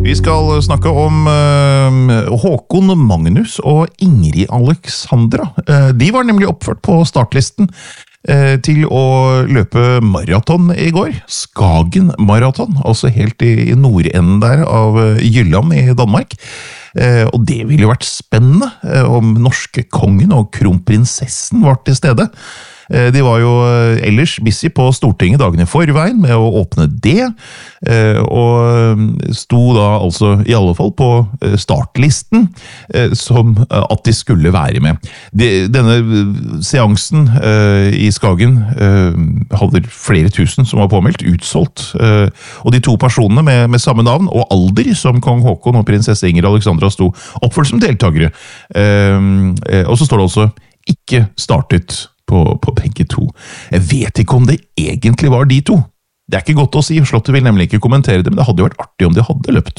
Vi skal snakke om Håkon Magnus og Ingrid Alexandra. De var nemlig oppført på startlisten til å løpe maraton i går. Skagen maraton, altså helt i nordenden der av Jylland i Danmark. Og det ville jo vært spennende om norske kongen og kronprinsessen var til stede. De var jo ellers busy på Stortinget dagene i forveien med å åpne det, og sto da altså i alle fall på startlisten som at de skulle være med. Denne seansen i Skagen hadde flere tusen som var påmeldt, utsolgt, og de to personene med samme navn og alder som kong Håkon og prinsesse Ingrid Alexandra sto oppført som deltagere. Og så står det altså ikke startet på begge to. Jeg vet ikke om det egentlig var de to. Det er ikke godt å si, Slottet vil nemlig ikke kommentere det, men det hadde jo vært artig om de hadde løpt.